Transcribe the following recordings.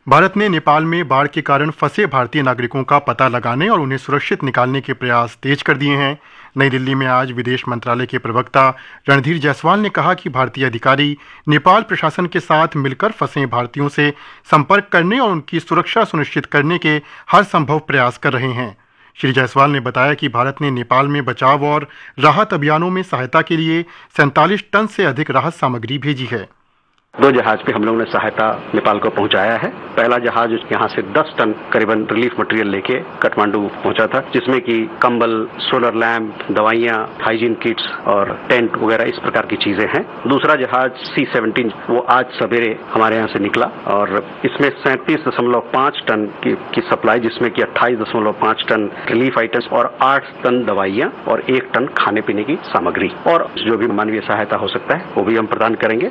भारत ने नेपाल में बाढ़ के कारण फंसे भारतीय नागरिकों का पता लगाने और उन्हें सुरक्षित निकालने के प्रयास तेज कर दिए हैं। नई दिल्ली में आज विदेश मंत्रालय के प्रवक्ता रणधीर जायसवाल ने कहा कि भारतीय अधिकारी नेपाल प्रशासन के साथ मिलकर फंसे भारतीयों से संपर्क करने और उनकी सुरक्षा सुनिश्चित करने के हर संभव प्रयास कर रहे हैं। श्री जायसवाल ने बताया कि भारत ने नेपाल में बचाव और राहत अभियानों में सहायता के लिए 47 टन से अधिक राहत सामग्री भेजी है। 2 जहाज पे हम लोगों ने सहायता नेपाल को पहुंचाया है। पहला जहाज यहाँ से 10 टन करीबन रिलीफ मटेरियल लेके काठमांडू पहुंचा था, जिसमें कि कंबल, सोलर लैंप, दवाइयाँ, हाइजीन किट्स और टेंट वगैरह इस प्रकार की चीजें हैं। दूसरा जहाज C-17 वो आज सवेरे हमारे यहाँ से निकला और इसमें 37.5 टन की सप्लाई, जिसमें कि 28.5 टन रिलीफ आइटम्स और 8 टन दवाइयाँ और 1 टन खाने पीने की सामग्री और जो भी मानवीय सहायता हो सकता है वो भी हम प्रदान करेंगे।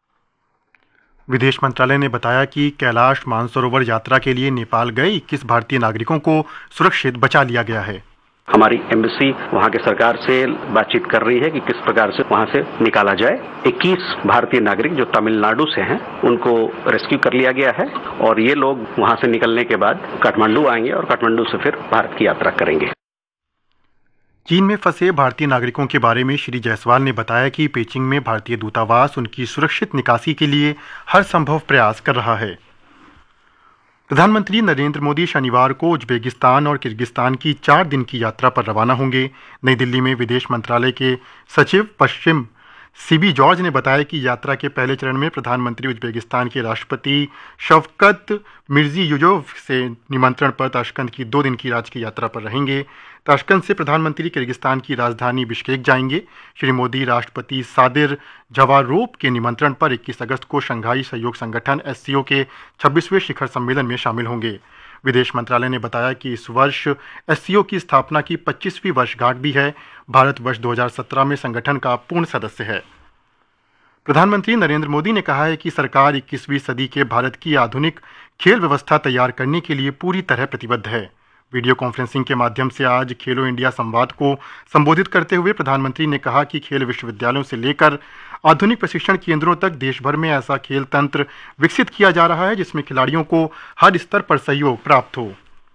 विदेश मंत्रालय ने बताया कि कैलाश मानसरोवर यात्रा के लिए नेपाल गए 21 भारतीय नागरिकों को सुरक्षित बचा लिया गया है। हमारी एम्बेसी वहाँ के सरकार से बातचीत कर रही है कि किस प्रकार से वहाँ से निकाला जाए। 21 भारतीय नागरिक जो तमिलनाडु से हैं उनको रेस्क्यू कर लिया गया है और ये लोग वहाँ से निकलने के बाद काठमांडू आएंगे और काठमांडू से फिर भारत की यात्रा करेंगे। चीन में फंसे भारतीय नागरिकों के बारे में श्री जायसवाल ने बताया कि पेचिंग में भारतीय दूतावास उनकी सुरक्षित निकासी के लिए हर संभव प्रयास कर रहा है। प्रधानमंत्री नरेंद्र मोदी शनिवार को उज्बेकिस्तान और किर्गिस्तान की 4 दिन की यात्रा पर रवाना होंगे। नई दिल्ली में विदेश मंत्रालय के सचिव पश्चिम सीबी जॉर्ज ने बताया कि यात्रा के पहले चरण में प्रधानमंत्री उज्बेकिस्तान के राष्ट्रपति शवकत मिर्जियोयेव से निमंत्रण पर ताशकंद की 2 दिन की राजकीय यात्रा पर रहेंगे। ताशकंद से प्रधानमंत्री किर्गिस्तान की राजधानी बिश्केक जाएंगे। श्री मोदी राष्ट्रपति सादिर जवारोव के निमंत्रण पर 21 अगस्त को शंघाई सहयोग संगठन SCO के 26वें शिखर सम्मेलन में शामिल होंगे। विदेश मंत्रालय ने बताया कि इस वर्ष SCO की स्थापना की 25वीं वर्षगांठ भी है। भारत वर्ष 2017 में संगठन का पूर्ण सदस्य है। प्रधानमंत्री नरेंद्र मोदी ने कहा है कि सरकार 21वीं सदी के भारत की आधुनिक खेल व्यवस्था तैयार करने के लिए पूरी तरह प्रतिबद्ध है। वीडियो कॉन्फ्रेंसिंग के माध्यम से आज खेलो इंडिया संवाद को संबोधित करते हुए प्रधानमंत्री ने कहा कि खेल विश्वविद्यालयों से लेकर आधुनिक प्रशिक्षण केंद्रों तक देश भर में ऐसा खेल तंत्र विकसित किया जा रहा है जिसमें खिलाड़ियों को हर स्तर पर सहयोग प्राप्त हो।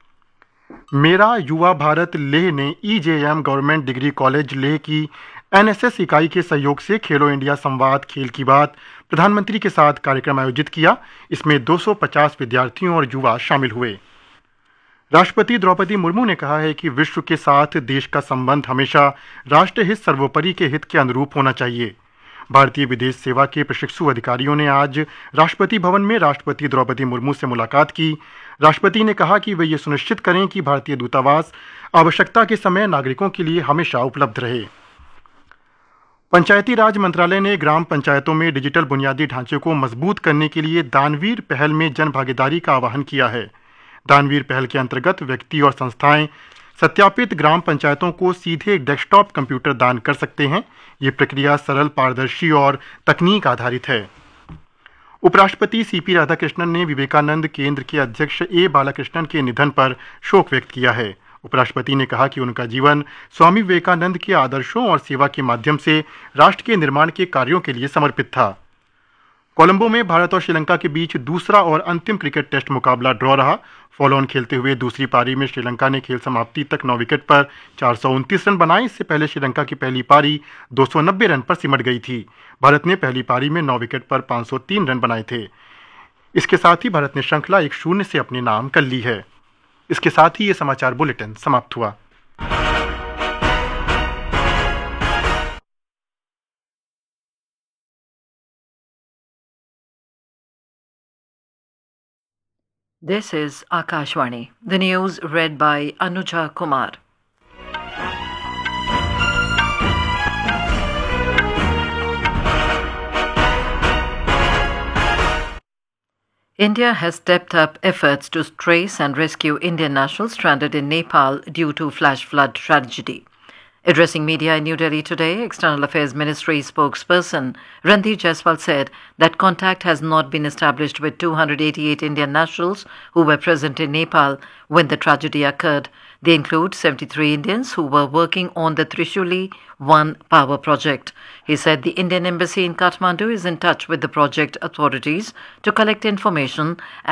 मेरा युवा भारत लेह ने EJM government degree college Leh की NSS इकाई के सहयोग से खेलो इंडिया संवाद खेल की बात प्रधानमंत्री के साथ कार्यक्रम आयोजित किया। इसमें 250 विद्यार्थियों और युवा शामिल हुए। राष्ट्रपति द्रौपदी मुर्मू ने कहा है कि विश्व के साथ देश का संबंध हमेशा राष्ट्र हित सर्वोपरि के हित के अनुरूप होना चाहिए। भारतीय विदेश सेवा के प्रशिक्षु अधिकारियों ने आज राष्ट्रपति भवन में राष्ट्रपति द्रौपदी मुर्मू से मुलाकात की। राष्ट्रपति ने कहा कि वे ये सुनिश्चित करें कि भारतीय दूतावास आवश्यकता के समय नागरिकों के लिए हमेशा उपलब्ध रहे। पंचायती राज मंत्रालय ने ग्राम पंचायतों में डिजिटल बुनियादी ढांचे को मजबूत करने के लिए दानवीर पहल में जन भागीदारी का आह्वान किया है। दानवीर पहल के अंतर्गत व्यक्ति और संस्थाएं सत्यापित ग्राम पंचायतों को सीधे एक डेस्कटॉप कंप्यूटर दान कर सकते हैं। ये प्रक्रिया सरल, पारदर्शी और तकनीक आधारित है। उपराष्ट्रपति CP राधाकृष्णन ने विवेकानंद केंद्र के अध्यक्ष A बालाकृष्णन के निधन पर शोक व्यक्त किया है। उपराष्ट्रपति ने कहा कि उनका जीवन स्वामी विवेकानंद के आदर्शों और सेवा के माध्यम से राष्ट्र के निर्माण के कार्यों के लिए समर्पित था। कोलंबो में भारत और श्रीलंका के बीच दूसरा और अंतिम क्रिकेट टेस्ट मुकाबला ड्रॉ रहा। फॉलो ऑन खेलते हुए दूसरी पारी में श्रीलंका ने खेल समाप्ति तक 9 विकेट पर 429 रन बनाए। इससे पहले श्रीलंका की पहली पारी 290 रन पर सिमट गई थी। भारत ने पहली पारी में 9 विकेट पर 503 रन बनाए थे। इसके साथ ही भारत ने श्रृंखला 1-0 से अपने नाम कर ली है। इसके साथ ही ये समाचार बुलेटिन समाप्त हुआ। This is Akashvani. The news read by Anuja Kumar. India has stepped up efforts to trace and rescue Indian nationals stranded in Nepal due to flash flood tragedy. Addressing media in New Delhi today, External Affairs Ministry spokesperson Randeep Jaiswal said that contact has not been established with 288 Indian nationals who were present in Nepal when the tragedy occurred. They include 73 Indians who were working on the Trishuli 1 power project. He said the Indian Embassy in Kathmandu is in touch with the project authorities to collect information